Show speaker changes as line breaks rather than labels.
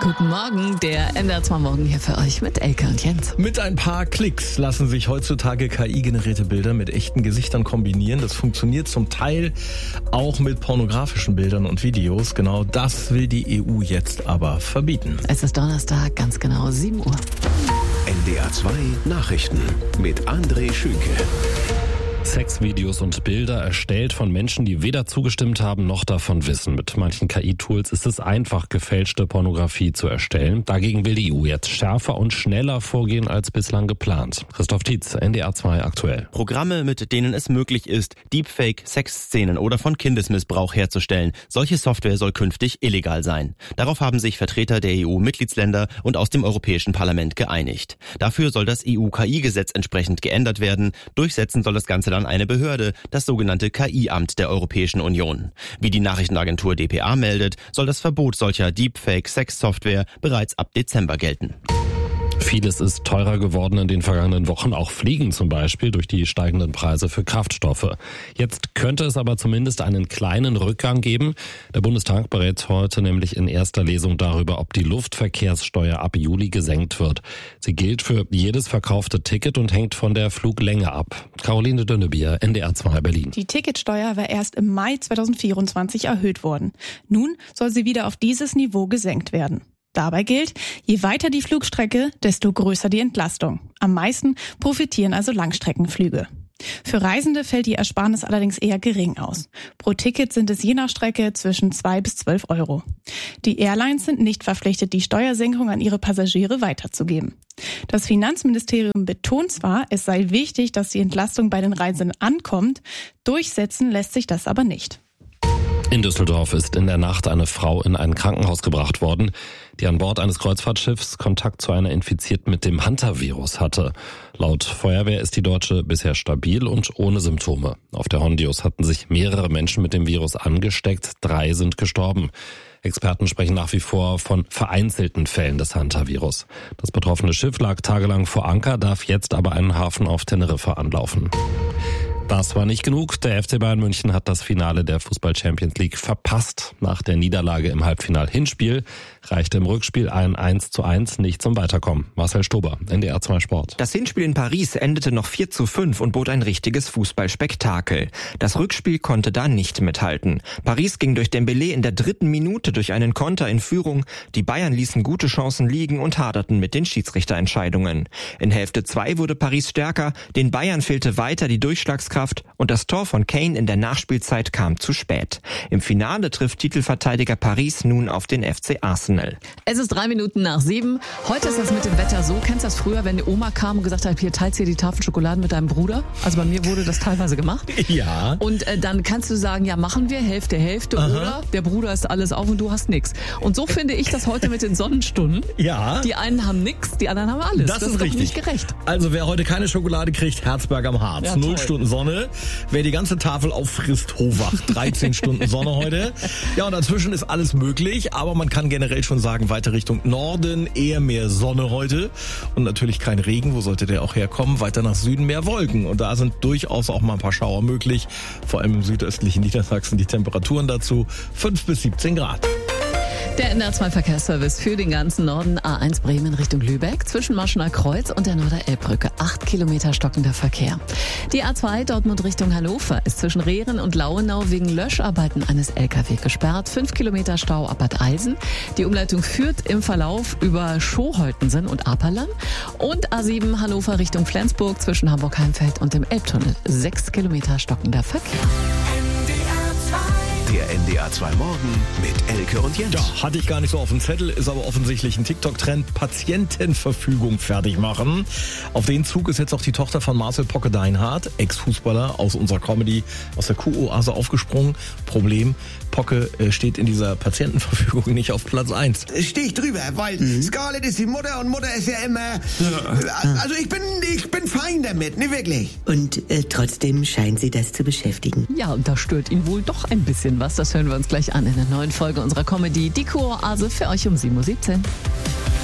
Guten Morgen, der NDR 2 Morgen hier für euch mit Elke und Jens.
Mit ein paar Klicks lassen sich heutzutage KI-generierte Bilder mit echten Gesichtern kombinieren. Das funktioniert zum Teil auch mit pornografischen Bildern und Videos. Genau das will die EU jetzt aber verbieten.
Es ist Donnerstag, ganz genau 7 Uhr.
NDR 2 Nachrichten mit André Schünke.
Sexvideos und Bilder erstellt von Menschen, die weder zugestimmt haben noch davon wissen. Mit manchen KI-Tools ist es einfach, gefälschte Pornografie zu erstellen. Dagegen will die EU jetzt schärfer und schneller vorgehen als bislang geplant. Christoph Tietz, NDR 2 aktuell.
Programme, mit denen es möglich ist, Deepfake, Sexszenen oder von Kindesmissbrauch herzustellen. Solche Software soll künftig illegal sein. Darauf haben sich Vertreter der EU-Mitgliedsländer und aus dem Europäischen Parlament geeinigt. Dafür soll das EU-KI-Gesetz entsprechend geändert werden. Durchsetzen soll das Ganze dann eine Behörde, das sogenannte KI-Amt der Europäischen Union. Wie die Nachrichtenagentur dpa meldet, soll das Verbot solcher Deepfake-Sex-Software bereits ab Dezember gelten.
Vieles ist teurer geworden in den vergangenen Wochen, auch Fliegen zum Beispiel, durch die steigenden Preise für Kraftstoffe. Jetzt könnte es aber zumindest einen kleinen Rückgang geben. Der Bundestag berät heute nämlich in erster Lesung darüber, ob die Luftverkehrssteuer ab Juli gesenkt wird. Sie gilt für jedes verkaufte Ticket und hängt von der Fluglänge ab. Caroline Dünnebier, NDR 2 Berlin.
Die Ticketsteuer war erst im Mai 2024 erhöht worden. Nun soll sie wieder auf dieses Niveau gesenkt werden. Dabei gilt, je weiter die Flugstrecke, desto größer die Entlastung. Am meisten profitieren also Langstreckenflüge. Für Reisende fällt die Ersparnis allerdings eher gering aus. Pro Ticket sind es je nach Strecke zwischen 2 bis 12 Euro. Die Airlines sind nicht verpflichtet, die Steuersenkung an ihre Passagiere weiterzugeben. Das Finanzministerium betont zwar, es sei wichtig, dass die Entlastung bei den Reisenden ankommt, durchsetzen lässt sich das aber nicht.
In Düsseldorf ist in der Nacht eine Frau in ein Krankenhaus gebracht worden, die an Bord eines Kreuzfahrtschiffs Kontakt zu einer Infizierten mit dem Hantavirus hatte. Laut Feuerwehr ist die Deutsche bisher stabil und ohne Symptome. Auf der Hondius hatten sich mehrere Menschen mit dem Virus angesteckt, 3 sind gestorben. Experten sprechen nach wie vor von vereinzelten Fällen des Hantavirus. Das betroffene Schiff lag tagelang vor Anker, darf jetzt aber einen Hafen auf Teneriffa anlaufen. Das war nicht genug. Der FC Bayern München hat das Finale der Fußball-Champions League verpasst. Nach der Niederlage im Halbfinal-Hinspiel reichte im Rückspiel ein 1:1 nicht zum Weiterkommen. Marcel Stober, NDR 2 Sport.
Das Hinspiel in Paris endete noch 4:5 und bot ein richtiges Fußballspektakel. Das Rückspiel konnte da nicht mithalten. Paris ging durch Dembélé in der 3. Minute durch einen Konter in Führung. Die Bayern ließen gute Chancen liegen und haderten mit den Schiedsrichterentscheidungen. In Hälfte 2 wurde Paris stärker, den Bayern fehlte weiter die Durchschlagskraft und das Tor von Kane in der Nachspielzeit kam zu spät. Im Finale trifft Titelverteidiger Paris nun auf den FC Arsenal.
Es ist 3 Minuten nach 7. Heute ist das mit dem Wetter so. Kennst du das früher, wenn die Oma kam und gesagt hat, hier teilst du die Tafel Schokolade mit deinem Bruder? Also bei mir wurde das teilweise gemacht.
Ja.
Und dann kannst du sagen, ja machen wir, Hälfte, Hälfte. Aha. Oder der Bruder ist alles auf und du hast nichts. Und so finde ich das heute mit den Sonnenstunden.
Ja.
Die einen haben nichts, die anderen haben alles.
Das ist
doch
richtig.
Nicht gerecht.
Also wer heute keine Schokolade kriegt, Herzberg am Harz. Ja, 0 Stunden Sonne. Wer die ganze Tafel auffrisst, Hovach. 13 Stunden Sonne heute. Ja, und dazwischen ist alles möglich, aber man kann generell schon sagen, weiter Richtung Norden, eher mehr Sonne heute. Und natürlich kein Regen, wo sollte der auch herkommen? Weiter nach Süden mehr Wolken. Und da sind durchaus auch mal ein paar Schauer möglich. Vor allem im südöstlichen Niedersachsen die Temperaturen dazu 5 bis 17 Grad.
Der NDR 2 Verkehrsservice für den ganzen Norden, A1 Bremen Richtung Lübeck, zwischen Marschener Kreuz und der Norder-Elbbrücke. 8 Kilometer stockender Verkehr. Die A2 Dortmund Richtung Hannover ist zwischen Rehren und Lauenau wegen Löscharbeiten eines LKW gesperrt. 5 Kilometer Stau ab Bad Eilsen. Die Umleitung führt im Verlauf über Schoholtensen und Aperlern. Und A7 Hannover Richtung Flensburg zwischen Hamburg-Heimfeld und dem Elbtunnel. 6 Kilometer stockender Verkehr.
Der NDR 2 Morgen mit Elke und Jens.
Ja, hatte ich gar nicht so auf dem Zettel, ist aber offensichtlich ein TikTok-Trend. Patientenverfügung fertig machen. Auf den Zug ist jetzt auch die Tochter von Marcel Pocke Deinhardt, Ex-Fußballer aus unserer Comedy, aus der Kuh-Oase aufgesprungen. Problem, Pocke steht in dieser Patientenverfügung nicht auf Platz 1.
Stehe ich drüber, weil Scarlett ist die Mutter und Mutter ist ja immer... Also ich bin fein damit, ne wirklich.
Und trotzdem scheint sie das zu beschäftigen.
Ja, und da stört ihn wohl doch ein bisschen was. Das hören wir uns gleich an in der neuen Folge unserer Comedy Die Kuh-Oase für euch um 7:17 Uhr.